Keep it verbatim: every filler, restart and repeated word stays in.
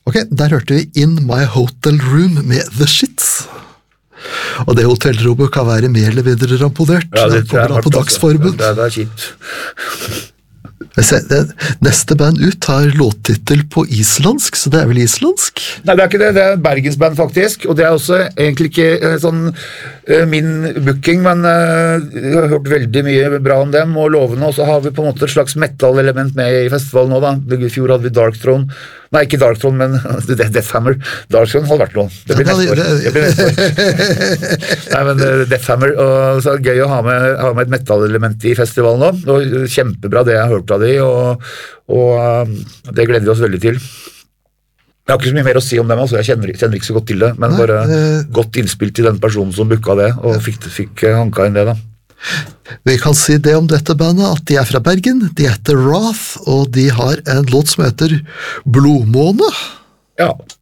Ok, der hørte vi In My Hotel Room med The Shits. Og det hotellrommet kan være mer eller mindre rampolert. Ja, det tror jeg kommer an på dagsformen. Det, det er kjipt. Neste band ut har låttitel på islandsk, så det er vel islandsk? Nei, det er ikke det, det er Bergensband faktisk, og det er også egentlig ikke sånn uh, min booking, men uh, jeg har hørt veldig mye bra om dem og lovende, og så har vi på en måte et slags metal-element med i festivalen nå da. I fjor hadde vi Dark Throne, nei ikke Dark Throne, men Death Hammer. Dark Throne hadde vært noe. Det blir neste år. Det blir neste år. Nei, men uh, Death Hammer, og så er det gøy å ha med, ha med et metal-element i festivalen nå, og kjempebra det jeg har hørt av de, og, og uh, det gleder vi oss veldig til. Jeg har ikke så mye mer å si om dem, altså. Jeg kjenner, kjenner ikke så godt til det, men Nei, bare uh, godt innspill til den personen som booka det, og fikk, fikk hanka inn det da. Vi kan si det om dette bandet, at de er fra Bergen, de heter Wrath, og de har en låt som heter Blodmåne. Ja.